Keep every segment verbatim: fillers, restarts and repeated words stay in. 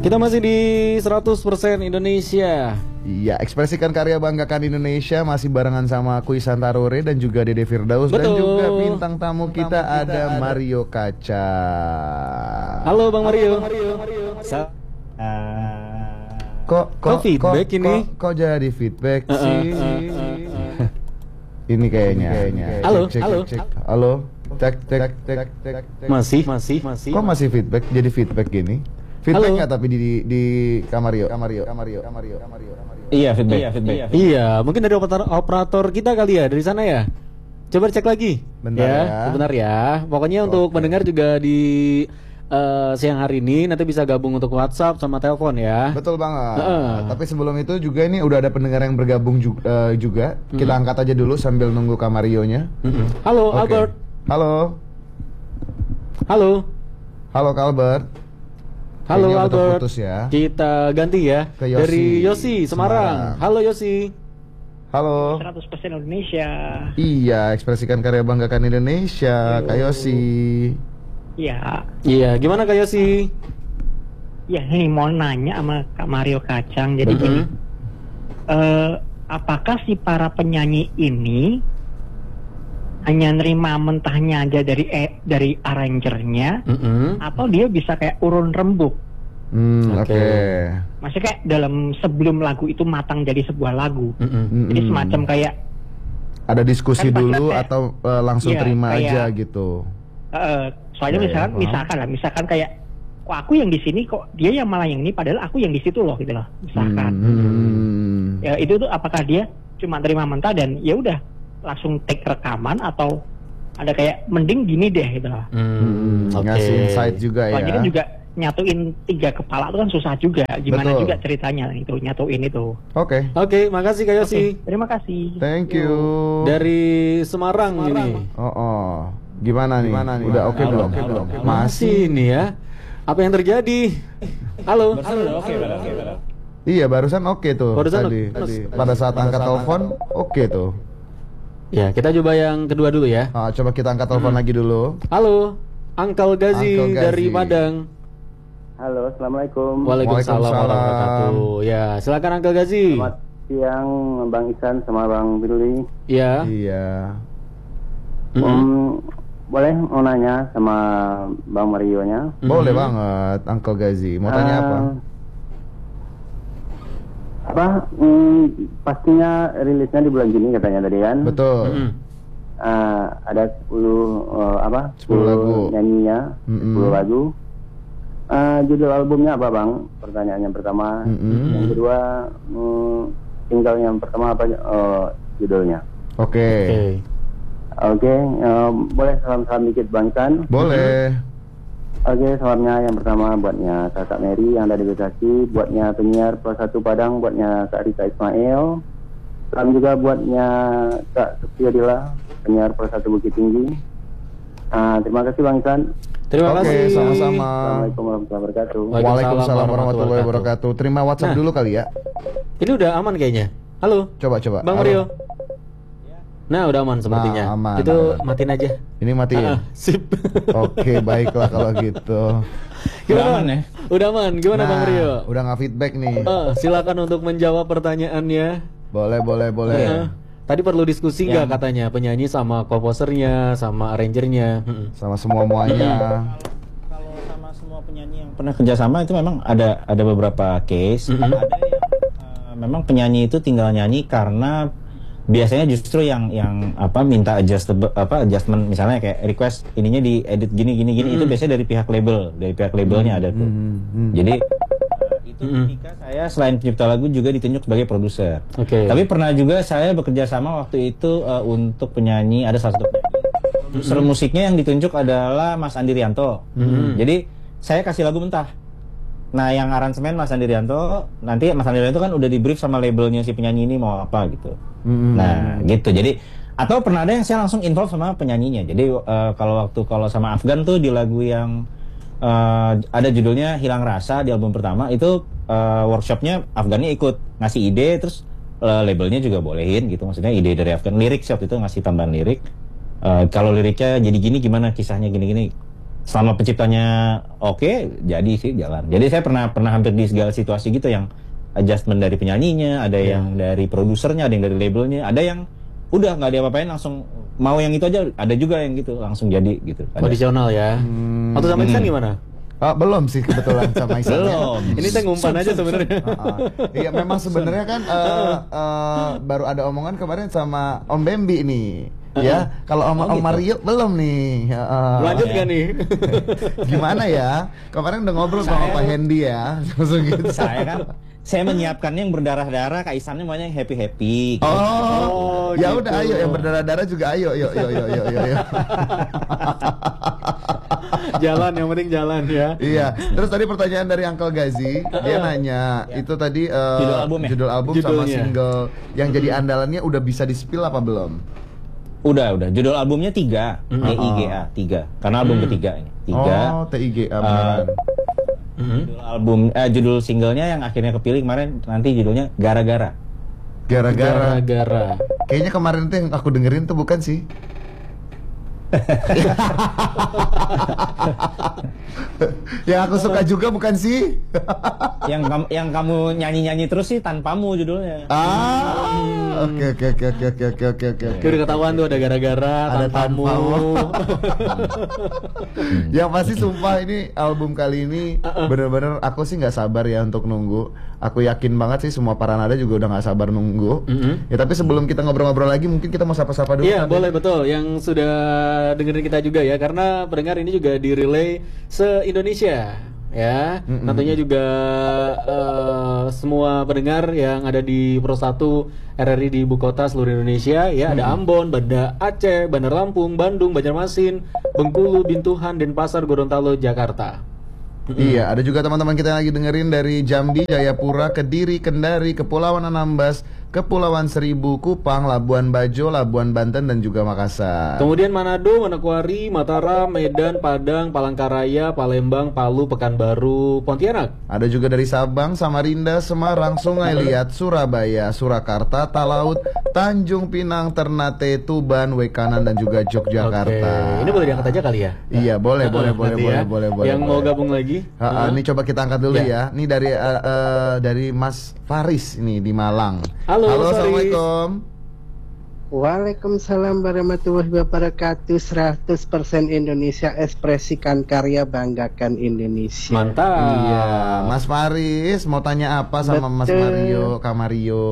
Kita masih di seratus persen Indonesia. Iya, ekspresikan karya, banggakan Indonesia. Masih barengan sama aku Ihsan Tarore dan juga Dede Firdaus. Betul. Dan juga bintang tamu kita, kita ada, ada Mario Kaca. Halo Bang Mario. Halo, Bang Mario. Sa Uh, kok, kok kok feedback kok, ini? Kok, kok jadi feedback uh, sih? Uh, uh, uh, uh. Ini kayaknya. kayaknya. Halo, cek, cek, halo. Cek, cek. Halo. Cek, cek, cek, cek, cek. Masih, masih, masih. Kok masih feedback? Jadi feedback gini? Feedback nggak tapi di di, di Kamario, Kamario, Kamario, Kamario, Kamario, Kamario. Iya feedback. Iya, feedback. Iya, iya, mungkin dari operator, operator kita kali ya dari sana ya. Coba cek lagi. Bentar ya. ya. Sebentar ya. Pokoknya okay. Untuk mendengar juga di uh, siang hari ini nanti bisa gabung untuk WhatsApp sama telepon ya. Betul banget. Uh. Tapi sebelum itu juga ini udah ada pendengar yang bergabung juga. Uh, juga. Mm. Kita angkat aja dulu sambil nunggu Kamarionya. Mm-hmm. Halo, okay. Albert. Halo. Halo. Halo Albert. Halo Kayaknya Albert. Putus ya. Kita ganti ya. Ke Yosi. Dari Yosi Semarang. Semarang. Halo Yosi. Halo. seratus persen Indonesia. Iya, ekspresikan karya, banggakan Indonesia. Kak Yosi. Iya. Iya, gimana Kak Yosi? Ya, ini mau nanya sama Kak Mario Kacang. Jadi mm-hmm. gini, uh, apakah si para penyanyi ini hanya nerima mentahnya aja dari eh, dari arrangernya, mm-hmm. atau dia bisa kayak urun rembuk? Hmm, oke. Okay. Okay. Maksudnya kayak dalam sebelum lagu itu matang jadi sebuah lagu. Mm-hmm. Jadi semacam kayak ada diskusi kan dulu kayak, atau uh, langsung iya, terima kayak, aja gitu. Uh, soalnya yeah, misalkan, yeah. misalkan lah, misalkan kayak kok aku yang di sini, kok dia yang malah yang ini, padahal aku yang di situ loh gitu loh. Misalkan. Hmm. Ya itu tuh apakah dia cuma terima mentah dan ya udah langsung take rekaman, atau ada kayak mending gini deh gitu loh. Hmm, okay. Ngasih insight juga ya. Soalnya kan juga nyatuin tiga kepala itu kan susah juga. Gimana Betul. juga ceritanya itu nyatuin itu. Oke. Okay. Oke, okay, makasih Kak Yosi. Okay, terima kasih. Thank you. Dari Semarang, Semarang. ini. Oh, oh. Gimana nih? Gimana nih? Udah oke belum? Okay, belum? Masih nih ya. Apa yang terjadi? Halo. Halo. Oke, oke, oke. Iya, barusan oke okay tuh. Barusan tadi. okay. tadi. Pada saat pada angkat saat telepon oke okay tuh. Ya, kita coba yang kedua dulu ya. Ah, coba kita angkat telepon hmm. lagi dulu. Halo, Uncle Gazi, Uncle Gazi dari Padang. Halo, assalamualaikum. Waalaikumsalam warahmatullahi. Ya, silakan Uncle Gazi. Selamat siang Bang Ihsan sama Bang Billy. Iya. Iya. Um, mm-hmm. Boleh mau nanya sama Bang Mario-nya? Mm-hmm. Boleh banget, Uncle Gazi. Mau tanya uh, apa? Apa? Hmm, pastinya rilisnya di bulan Juni katanya tadi kan? Betul. Mm-hmm. Uh, ada sepuluh uh, apa? sepuluh lagu. Nyanyinya, mm-hmm. sepuluh lagu. Uh, judul albumnya apa Bang? Pertanyaan yang pertama. Mm-hmm. Yang kedua, um, single yang pertama apa uh, judulnya? Oke. Okay. Oke, okay, uh, boleh salam-salam dikit Bang Ihsan? Boleh. Oke, okay, salamnya yang pertama buatnya Kakak Mary yang ada di Bekasi, buatnya penyiar Pro satu Padang, buatnya Kak Rita Ismail. Salam juga buatnya Kak Supriyadila, penyiar Pro satu Bukit Tinggi. Uh, terima kasih Bang Ihsan. Terima Oke, kasih. sama-sama. Assalamualaikum warahmatullahi wabarakatuh. Waalaikumsalam warahmatullahi wabarakatuh. Terima WhatsApp nah, dulu kali ya. Ini udah aman kayaknya. Halo. Coba coba. Bang Mario. Nah, udah aman sepertinya. Nah, aman, itu aman. matiin aja. Ini matiin. Ah, sip. Oke, baiklah kalau gitu. Gimana? Udah aman ya? Udah aman. Gimana nah, Bang Mario? Udah nggak feedback nih. Uh, silakan untuk menjawab pertanyaannya. Boleh, boleh, boleh. Uh, tadi perlu diskusi nggak ya. Katanya penyanyi sama komposernya, sama arrangernya, sama semua muanya. Kalau sama semua penyanyi yang pernah kerjasama itu memang ada ada beberapa case. Mm-hmm. Ada yang uh, memang penyanyi itu tinggal nyanyi karena biasanya justru yang yang apa minta adjustable apa adjustment misalnya kayak request ininya di edit gini gini gini mm. itu biasanya dari pihak label dari pihak labelnya mm. ada tuh mm. jadi uh, itu mm. ketika saya selain pencipta lagu juga ditunjuk sebagai produser. Okay. Tapi pernah juga saya bekerja sama waktu itu uh, untuk penyanyi ada salah satu penyanyi produser mm. musiknya yang ditunjuk adalah Mas Andi Rianto. Mm. Jadi saya kasih lagu mentah. Nah, yang aransemen Mas Andi Rianto, nanti Mas Andi Rianto kan udah di brief sama labelnya si penyanyi ini mau apa gitu. Mm-hmm. Nah, gitu. Jadi atau pernah ada yang saya langsung involve sama penyanyinya. Jadi uh, kalau waktu kalau sama Afgan tuh di lagu yang uh, ada judulnya Hilang Rasa di album pertama itu uh, workshopnya Afgannya ikut ngasih ide, terus uh, labelnya juga bolehin gitu. Maksudnya ide dari Afgan, lirik shop itu ngasih tambahan lirik. Uh, kalau liriknya jadi gini gimana kisahnya gini-gini. selama penciptanya oke, jadi sih jalan. Jadi saya pernah pernah hampir di segala situasi gitu, yang adjustment dari penyanyinya, ada Iya. yang dari produsernya, ada yang dari labelnya, ada yang udah nggak diapa-apain langsung mau yang itu aja, ada juga yang gitu langsung jadi gitu. Ada. Kondisional ya. Waktu sama Iksan gimana? Ah, belum sih kebetulan sama Iksan. Belum. Ini saya ngumpan aja sebenarnya. Ah, ah. Iya memang sebenarnya kan eh, eh, baru ada omongan kemarin sama Om Bambi nih. Ya, kalau Om, Oh, Om gitu. Mario belum nih. Ah, Lanjut ya. nggak nih? gimana ya? Kemarin udah ngobrol sama Pak Hendy ya. Langsung gitu. Saya kan saya menyiapkannya yang berdarah-darah, Kak Isannya maunya yang happy-happy. Gitu. Oh, Oh, ya gitu. udah ayo yang berdarah-darah juga ayo, yuk, yuk, yuk, yuk, yuk, yuk. Jalan, yang penting jalan ya. Iya. Terus tadi pertanyaan dari Uncle Gazi, dia nanya itu tadi eh, Judul album ya? judul album sama Judulnya. single yang jadi andalannya udah bisa di-spill apa belum? Udah, udah. Judul albumnya tiga, T I G A, tiga. Karena album ketiga ini. Tiga. Oh, T I G A beneran. Judul album, eh, judul singlenya yang akhirnya kepilih kemarin nanti judulnya Gara-Gara. Gara-gara. Gara-gara. Kayaknya kemarin tuh yang aku dengerin tuh bukan sih? Yang aku suka juga bukan sih? yang kamu yang kamu nyanyi-nyanyi terus sih Tanpamu judulnya. Ah, oke oke oke oke oke oke oke oke. Kayak udah ketahuan tuh ada gara-gara, Ada tanpamu. tanpamu. Yang pasti sumpah ini album kali ini bener-bener aku sih nggak sabar ya untuk nunggu. Aku yakin banget sih semua para nada juga udah nggak sabar nunggu. Ya tapi sebelum kita ngobrol-ngobrol lagi mungkin kita mau sapa-sapa dulu. Iya, Tante. boleh, betul. Yang sudah dengerin kita juga ya, karena pendengar ini juga di-relay se-Indonesia ya. Tentunya juga eh, semua pendengar yang ada di Pro satu R R I di ibu kota seluruh Indonesia ya, ada Ambon, Banda Aceh, Bandar Lampung, Bandung, Banjarmasin, Bengkulu, Bintuhan, Denpasar, Gorontalo, Jakarta. Iya, ada juga teman-teman kita yang lagi dengerin dari Jambi, Jayapura, Kediri, Kendari, Kepulauan Anambas, Kepulauan Seribu, Kupang, Labuan Bajo, Labuan Banten, dan juga Makassar. Kemudian Manado, Manokwari, Mataram, Medan, Padang, Palangkaraya, Palembang, Palu, Pekanbaru, Pontianak. Ada juga dari Sabang, Samarinda, Semarang, Sungai Liat, Surabaya, Surakarta, Talaut, Tanjung Pinang, Ternate, Tuban, Wekanan, dan juga Yogyakarta. Oke, ini boleh diangkat aja kali ya? Iya, boleh, boleh, boleh, Nanti boleh, ya. boleh, boleh. Yang mau boleh. gabung lagi? Ah, ah, ini coba kita angkat dulu Ya. ya. Ini dari eh, eh, dari Mas Faris ini di Malang. Halo, Mas Faris. Assalamualaikum. Waalaikumsalam warahmatullahi wabarakatuh. seratus persen Indonesia, ekspresikan karya, banggakan Indonesia. Mantap. Iya, Mas Faris mau tanya apa sama Mas Betul. Mario, Kak Mario?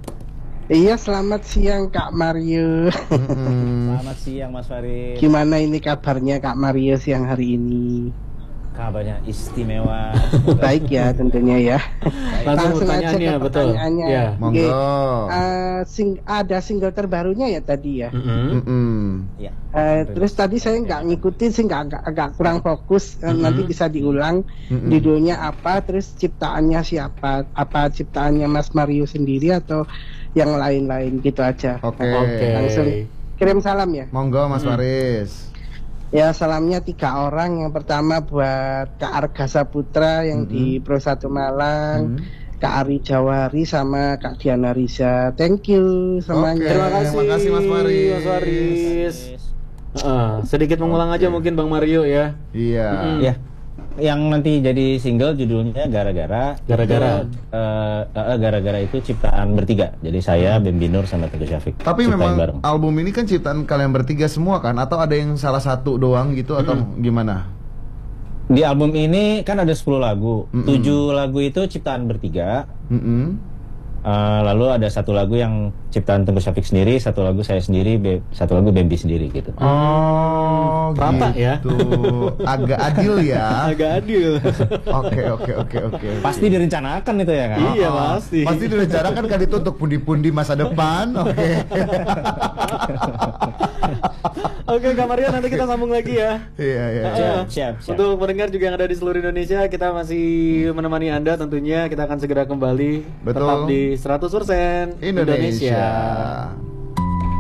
Iya, selamat siang Kak Mario. Mm-mm. Selamat siang Mas Farid. Gimana ini kabarnya Kak Mario siang hari ini? Kabarnya istimewa. Baik ya tentunya ya. Langsung aja pertanyaannya, ke betul. pertanyaannya. Ya. Monggo. Oke. Eh, sing- ada single terbarunya ya tadi ya. Mm-mm. Mm-mm. Ya. Eh, terus tadi saya nggak ngikutin sih, nggak agak, agak kurang fokus. Eh, Nanti bisa diulang. Mm-mm. Judulnya apa? Terus ciptaannya siapa? Apa ciptaannya Mas Mario sendiri atau yang lain-lain gitu aja? Oke. Oke. Langsung kirim salam ya. Monggo Mas Faris. Ya, salamnya tiga orang. Yang pertama buat Kak Arga Saputra yang di Pro satu Malang, Kak Ari Jawari sama Kak Diana Riza. Thank you semuanya. Oke. Terima kasih. Terima kasih, Mas Faris. Mas Faris. Heeh, sedikit mengulang aja mungkin Bang Mario ya. Iya. Ya. Yang nanti jadi single judulnya Gara-gara. Gara-gara. Itu, eh, eh, Gara-gara itu ciptaan bertiga. Jadi saya, Bambi Nur sama Teguh Syafiq. Tapi Ciptain memang bareng. album ini kan ciptaan kalian bertiga semua kan? Atau ada yang salah satu doang gitu atau gimana? Di album ini kan ada sepuluh lagu. Mm-mm. tujuh lagu itu ciptaan bertiga. Mm-mm. Eh, lalu ada satu lagu yang ciptaan Teguh Syafiq sendiri, satu lagu saya sendiri, Be- satu lagu Bambi sendiri gitu. Oh, Rata ya? gitu. Agak adil ya. Agak adil. Oke, oke, oke, oke. Pasti direncanakan itu ya kan? Iya, Oh, pasti. Pasti direncanakan kan itu untuk pundi-pundi masa depan. Oke. Oke, Kak Mario, nanti kita sambung lagi ya. Iya, iya. Ah, Siap, siap, siap. Untuk pendengar juga yang ada di seluruh Indonesia, kita masih menemani Anda tentunya. Kita akan segera kembali Betul. tetap di seratus persen Indonesia. Indonesia.